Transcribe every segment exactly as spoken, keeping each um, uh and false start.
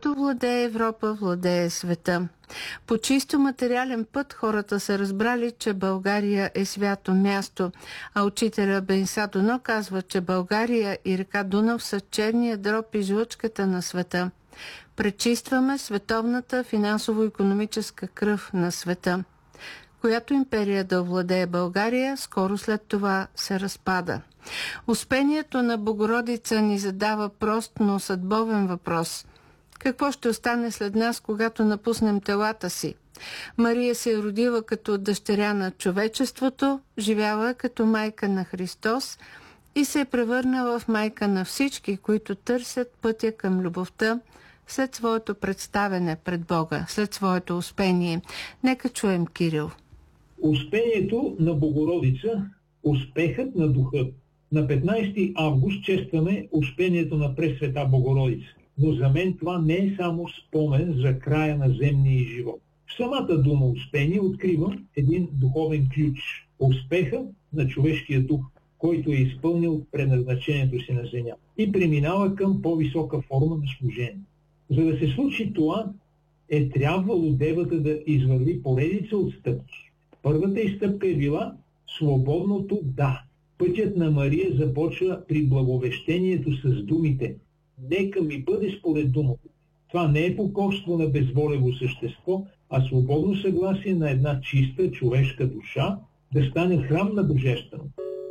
Който владее Европа, владее света. По чисто материален път хората са разбрали, че България е свято място, а учителя Бенса Доно казва, че България и река Дунав са черния дроб и жлъчката на света. Пречистваме световната финансово-икономическа кръв на света. Която империя да овладее България, скоро след това се разпада. Успението на Богородица ни задава прост, но съдбовен въпрос. Какво ще остане след нас, когато напуснем телата си? Мария се е родила като дъщеря на човечеството, живяла е като майка на Христос и се е превърнала в майка на всички, които търсят пътя към любовта след своето представене пред Бога, след своето успение. Нека чуем Кирил. Успението на Богородица, успехът на духа. На петнайсети август честваме успението на Пресвета Богородица. Но за мен това не е само спомен за края на земния живот. В самата дума успение откривам един духовен ключ. Успеха на човешкия дух, който е изпълнил предназначението си на земя и преминава към по-висока форма на служение. За да се случи това, е трябвало девата да извърви поредица от стъпки. Първата й стъпка е била свободното да. Пътят на Мария започва при благовещението с думите: нека ми бъде според думата. Това не е покорство на безволево същество, а свободно съгласие на една чиста човешка душа да стане храм на Божествено.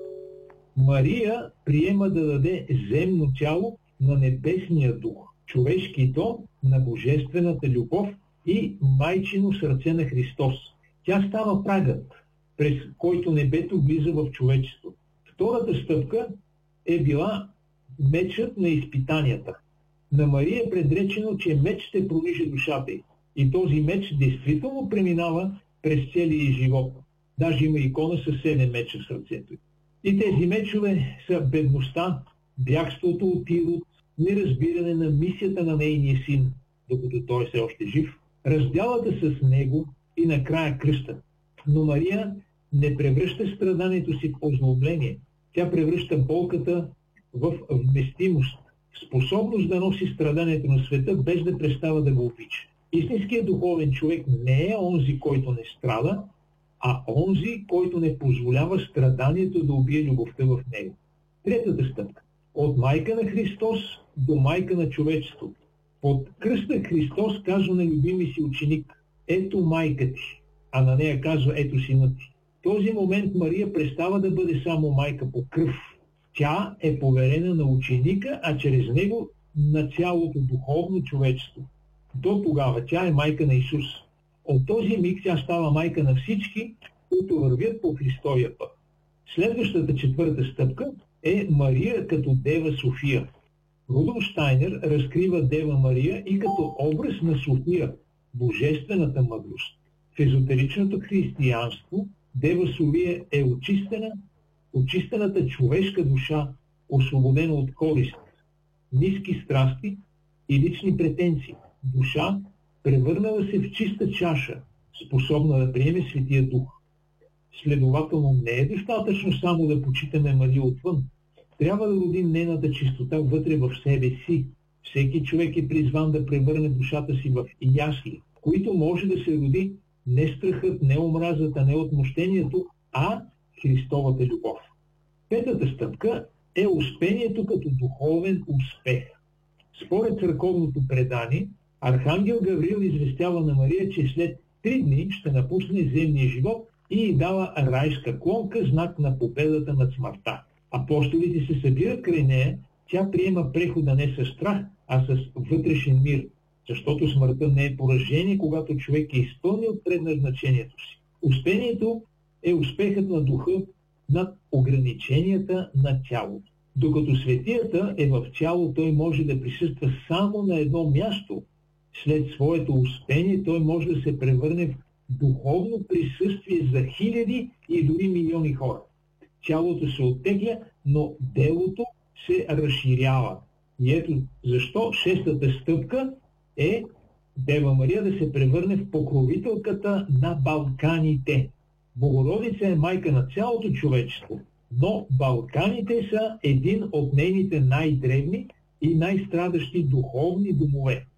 Мария приема да даде земно тяло на небесния дух, човешки дом на божествената любов и майчино сърце на Христос. Тя става прагът, през който небето влиза в човечеството. Втората стъпка е била мечът на изпитанията. На Мария е предречено, че меч ще пронижи душата й. И този меч действително преминава през целия живот. Даже има икона със седем меча в сърцето й. И тези мечове са бедността, бягството от Ирод, неразбиране на мисията на нейния син, докато той е все още жив, разделата с него и накрая кръста. Но Мария не превръща страданието си в озлобление. Тя превръща болката в вместимост, способност да носи страданието на света, без да престава да го обича. Истинският духовен човек не е онзи, който не страда, а онзи, който не позволява страданието да убие любовта в него. Третата стъпка. От майка на Христос до майка на човечеството. Под кръста Христос казва на любими си ученик: ето майка ти, а на нея казва: ето синът ти. В този момент Мария престава да бъде само майка по кръв. Тя е поверена на ученика, а чрез него на цялото духовно човечество. До тогава тя е майка на Исус. От този миг тя става майка на всички, които вървят по Христовия път. Следващата четвърта стъпка е Мария като Дева София. Рудолф Штайнер разкрива Дева Мария и като образ на София, божествената мъдрост. В езотеричното християнство Дева София е очистена, очистената човешка душа, освободена от корист, ниски страсти и лични претенции. Душа, превърнала се в чиста чаша, способна да приеме Светия Дух. Следователно не е достатъчно само да почитаме Мария отвън. Трябва да родим нейната чистота вътре в себе си. Всеки човек е призван да превърне душата си в ясли, в които може да се роди не страхът, не омразата, не отмъщението, а Христовата любов. Петата стъпка е успението като духовен успех. Според църковното предание, Архангел Гавриил известява на Мария, че след три дни ще напусне земния живот и й дава райска клонка, знак на победата над смъртта. Апостолите се събират край нея, тя приема прехода не с страх, а с вътрешен мир, защото смъртта не е поражение, когато човек е изпълнил предназначението си. Успението е успехът на духа над ограниченията на тялото. Докато светията е в тяло, той може да присъства само на едно място. След своето успение той може да се превърне в духовно присъствие за хиляди и дори милиони хора. Тялото се оттегля, но делото се разширява. И ето защо шестата стъпка е Дева Мария да се превърне в покровителката на Балканите. Богородица е майка на цялото човечество, но Балканите са един от нейните най-древни и най-страдащи духовни домове.